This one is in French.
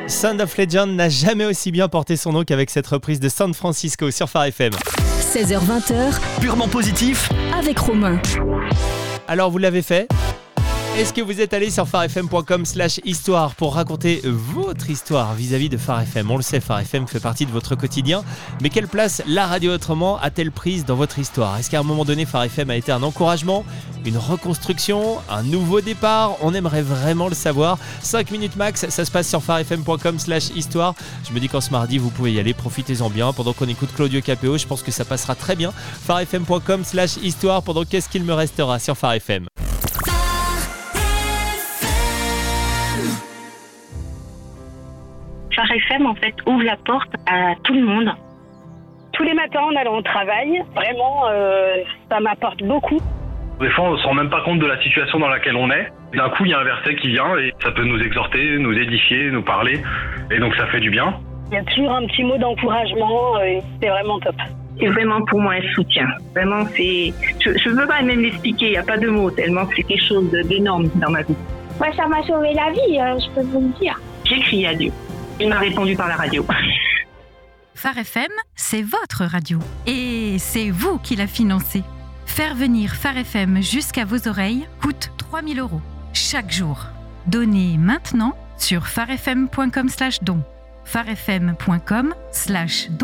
Sound of Legend n'a jamais aussi bien porté son nom qu'avec cette reprise de San Francisco sur Phare FM. 16h-20h, Purement positif avec Romain. Alors vous l'avez fait ? Est-ce que vous êtes allé sur farfm.com/histoire pour raconter votre histoire vis-à-vis de Phare FM ? On le sait, Phare FM fait partie de votre quotidien, mais quelle place la radio autrement a-t-elle prise dans votre histoire ? Est-ce qu'à un moment donné, Phare FM a été un encouragement, une reconstruction, un nouveau départ ? On aimerait vraiment le savoir. 5 minutes max, ça se passe sur farfm.com/histoire. Je me dis qu'en ce mardi, vous pouvez y aller, profitez-en bien. Pendant qu'on écoute Claudio Capéo, je pense que ça passera très bien. farfm.com/histoire pendant Qu'est-ce qu'il me restera sur Phare FM. Phare FM, en fait, ouvre la porte à tout le monde. Tous les matins en allant au travail, vraiment, ça m'apporte beaucoup. Des fois, on ne se rend même pas compte de la situation dans laquelle on est. D'un coup, il y a un verset qui vient et ça peut nous exhorter, nous édifier, nous parler. Et donc, ça fait du bien. Il y a toujours un petit mot d'encouragement et c'est vraiment top. C'est vraiment pour moi un soutien. Vraiment, c'est... Je ne peux pas même l'expliquer, il n'y a pas de mots, tellement c'est quelque chose d'énorme dans ma vie. Moi, ça m'a sauvé la vie, je peux vous le dire. J'ai crié à Dieu. Il m'a répondu par la radio. Phare FM, c'est votre radio. Et c'est vous qui la financez. Faire venir Phare FM jusqu'à vos oreilles coûte 3 000 € chaque jour. Donnez maintenant sur farfm.com/don. farfm.com/don.